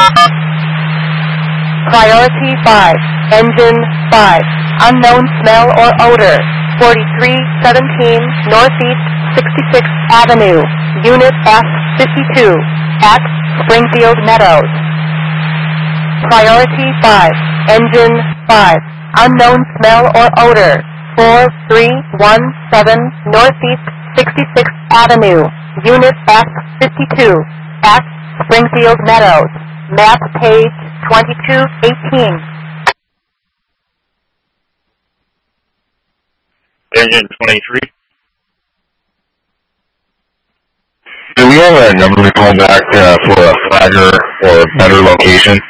Priority 5, engine 5, unknown smell or odor, 4317 Northeast 66th Avenue, Unit F52, at Springfield Meadows. Priority 5, engine 5, unknown smell or odor, 4317 Northeast 66th Avenue, Unit F52, at Springfield Meadows. Map page 2218. Engine 23. Do we have a number to call back for a flagger or a better location?